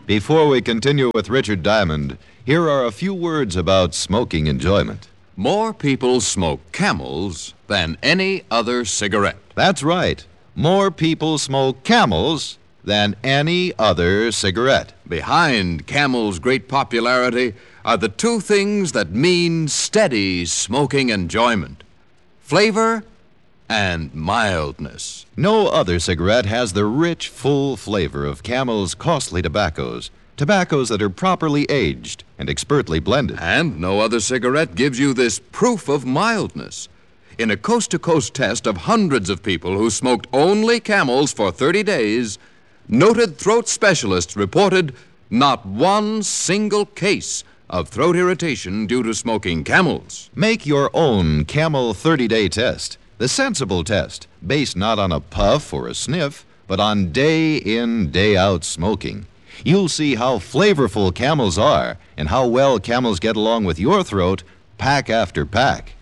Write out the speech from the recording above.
Before we continue with Richard Diamond, here are a few words about smoking enjoyment. More people smoke Camels than any other cigarette. That's right. More people smoke Camels than any other cigarette. Behind Camel's great popularity are the two things that mean steady smoking enjoyment: flavor and mildness. No other cigarette has the rich, full flavor of Camel's costly tobaccos that are properly aged and expertly blended. And no other cigarette gives you this proof of mildness. In a coast-to-coast test of hundreds of people who smoked only Camels for 30 days, noted throat specialists reported not one single case of throat irritation due to smoking Camels. Make your own Camel 30-day test, the sensible test, based not on a puff or a sniff, but on day-in, day-out smoking. You'll see how flavorful Camels are and how well Camels get along with your throat, pack after pack.